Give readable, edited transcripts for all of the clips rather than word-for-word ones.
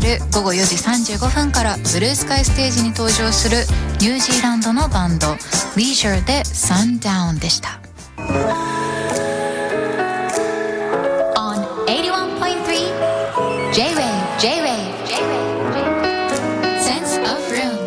日午後4時35分からブルースカイステージに登場するニュージーランドのバンド Leisure で Sundown でした。 On 81.3 J-Wave Sense of Room。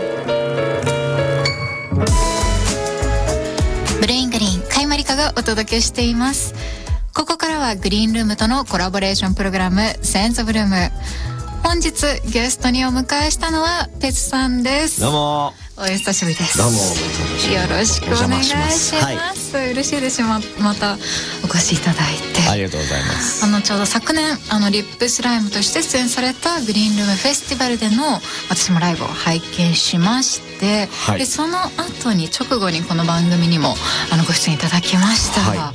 ブルーイングリーンカイマリカがお届けしています。ここからはグリーンルームとのコラボレーションプログラム Sense of Room。 本日ゲストにお迎えしたのはペツさんです。 どうもお久しぶりです。 どうもよろしくお願いします。嬉しいです。またお越しいただいてありがとうございます。 ちょうど昨年リップスライムとして出演されたグリーンルームフェスティバルでの私もライブを拝見しまして、はい、でその後に直後にこの番組にもご出演いただきました、はい、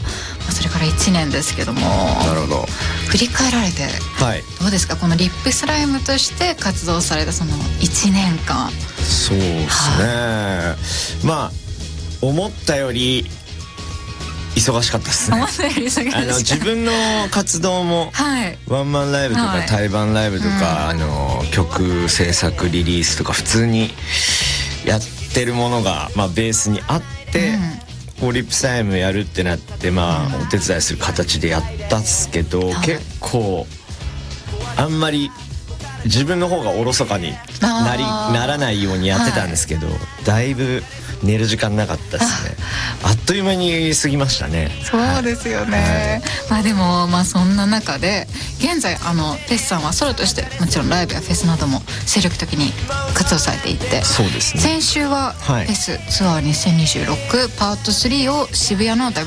それから1年ですけども。 なるほど。 振り返られて、はい、どうですか、このリップスライムとして活動されたその1年間。 そうですね、はい、まあ思ったより忙しかったですね。自分の活動も、はい、ワンマンライブとか対バンライブとか、曲制作リリースとか普通にやってるものが、ベースにあって、こうリップスライムやるってなって、お手伝いする形でやったっすけど、結構あんまり自分の方がおろそかにならないようにやってたんですけど、だいぶ寝る時間なかったですね。あっという間に過ぎましたね。 そうですよね、はい、でもそんな中で現在ペスさんはソロとしてもちろんライブやフェスなども精力的に活動されていて、 そうですね、 先週はフェスツアー2026パート3を渋谷の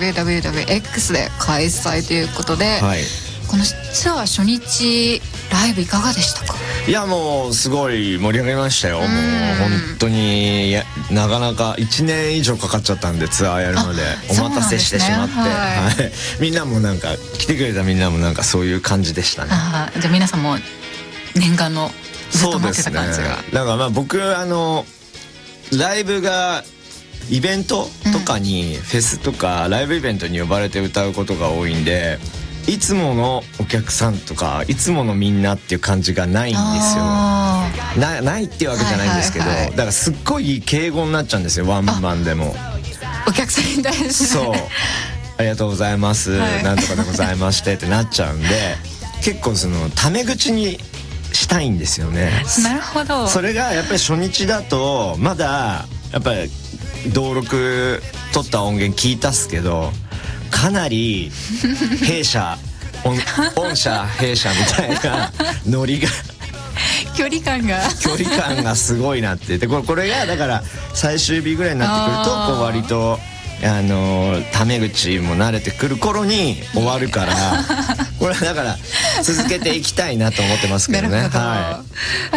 WWWX で開催ということで、はい、このツアー初日ライブいかがでしたか？ いやもうすごい盛り上がりましたよ。もう本当になかなか1年以上かかっちゃったんで、ツアーやるのでお待たせしてしまって、はい、みんなも来てくれたみんなもそういう感じでしたね。 じゃあ皆さんも念願のずっと待ってた感じが。 だから僕ライブがイベントとかに、フェスとかライブイベントに呼ばれて歌うことが多いんで、いつものお客さんとかいつものみんなっていう感じがないんですよ。ないっていうわけじゃないんですけど、だからすっごい敬語になっちゃうんですよ、ワンマンでも。 お客さんに対して、 そうありがとうございます、なんとかでございましてってなっちゃうんで、結構タメ口にしたいんですよね。 なるほど。 それがやっぱり初日だとまだやっぱり登録取った音源聞いたっすけど、かなり弊社御社弊社みたいなノリが距離感がすごいなってて、これがだから最終日ぐらいになってくるとこう割とタメ口も慣れてくる頃に終わるからこれはだから続けていきたいなと思ってますけどね。はい、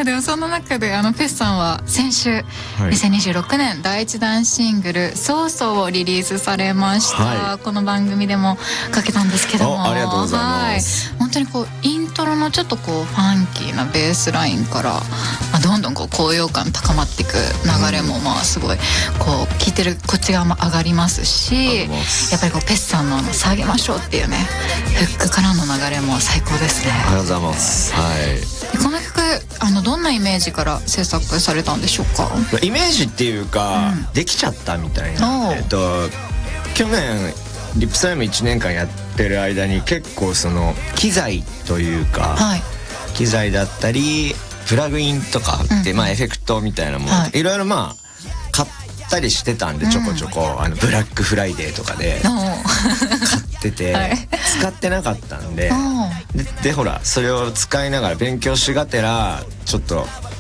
でもそんな中でペスさんは先週、2026年第1弾シングル「そうそう」をリリースされました、はい、この番組でもかけたんですけども、 ありがとうございます、 はい、本当にイントロのちょっとファンキーなベースラインから、どんどん高揚感高まっていく流れもすごい聴いてるこっち側も上がりますし、やっぱりペスさんの下げましょうっていうねフックからの流れも最高ですね。 ありがとうございます。はい、 この曲どんなイメージから制作されたんでしょうか？ イメージっていうか、できちゃったみたいな。去年リップスライム1年間やってる間に結構機材というか、はい、機材だったりプラグインとかって、エフェクトみたいなもの、いろいろ買ったりしてたんで、ちょこちょこブラックフライデーとかで買ってて、はい、使ってなかったんで、でほらそれを使いながら勉強しがてらちょっと